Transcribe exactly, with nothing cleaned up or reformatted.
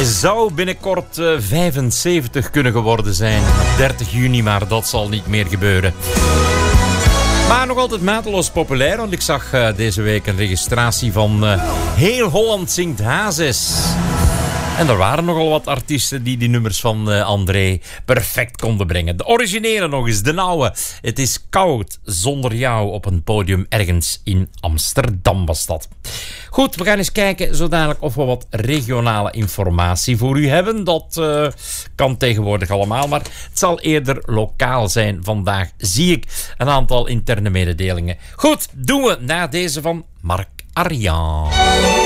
Hij zou binnenkort uh, vijfenzeventig kunnen geworden zijn. Op dertig juni, maar dat zal niet meer gebeuren. Maar nog altijd mateloos populair, want ik zag uh, deze week een registratie van uh, Heel Holland Zingt Hazes. En er waren nogal wat artiesten die die nummers van uh, André perfect konden brengen. De originele nog eens, de nauwe. Het is koud zonder jou op een podium ergens in Amsterdam was dat. Goed, we gaan eens kijken zo dadelijk of we wat regionale informatie voor u hebben. Dat uh, kan tegenwoordig allemaal, maar het zal eerder lokaal zijn. Vandaag zie ik een aantal interne mededelingen. Goed, doen we na deze van Marc Arian.